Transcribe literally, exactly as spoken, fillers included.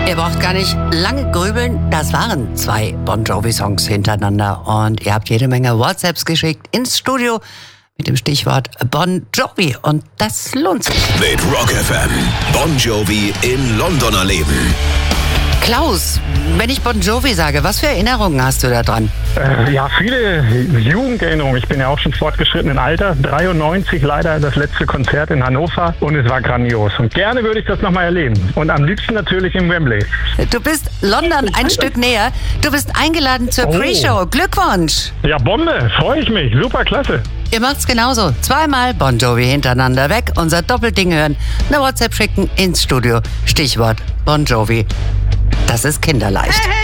Ihr braucht gar nicht lange grübeln, das waren zwei Bon Jovi-Songs hintereinander und ihr habt jede Menge WhatsApps geschickt ins Studio mit dem Stichwort Bon Jovi und das lohnt sich. Mit Rock F M, Bon Jovi im Londoner Leben. Klaus, wenn ich Bon Jovi sage, was für Erinnerungen hast du da dran? Äh, ja, viele Jugenderinnerungen. Ich bin ja auch schon fortgeschrittenen Alter. dreiundneunzig leider das letzte Konzert in Hannover und es war grandios. Und gerne würde ich das nochmal erleben. Und am liebsten natürlich im Wembley. Du bist London ein Stück näher. Du bist eingeladen zur Oh. Pre-Show. Glückwunsch! Ja, Bombe. Freue ich mich. Super klasse. Ihr macht's genauso. Zweimal Bon Jovi hintereinander weg. Unser Doppelding hören. Eine WhatsApp schicken ins Studio. Stichwort Bon Jovi. Das ist kinderleicht.